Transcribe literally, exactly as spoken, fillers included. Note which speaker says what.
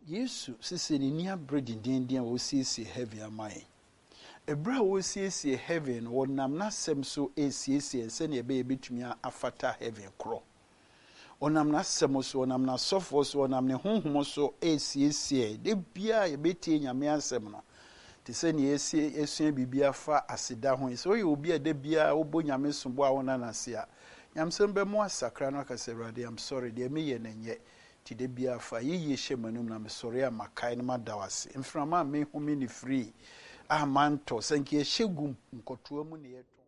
Speaker 1: Yesu sisi ni nia bread din din wo siesie heaven amai. Ebra wo siesie heaven wo nam na sem so esiesie se ne be betumi afata heaven kro. Onam na sem so onam na sofo so onam ne honhom so esiesie de bia ye betie nyame asem no. Te se ne esie esua bibia fa aseda ho. So ye obi ade bia wo bo nyame sombo a wona na se a. Nyamsem be mo asakra no akase Awurade I'm sorry de me ye nenye. Ti de bia fa yiye hyemanum na me sorry a makai na madawase. Mframa me home ni free. Ah manto senke hyegum nkotoa mu ne yeto.